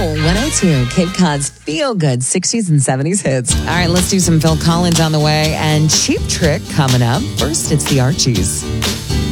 102, Cape Cod's Feel Good 60s and 70s hits. All right, let's do some Phil Collins on the way and Cheap Trick coming up. First, it's the Archies.